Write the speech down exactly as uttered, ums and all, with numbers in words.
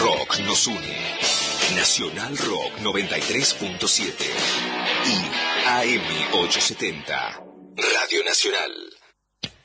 rock nos une. Nacional Rock noventa y tres punto siete y A M ochocientos setenta. Radio Nacional.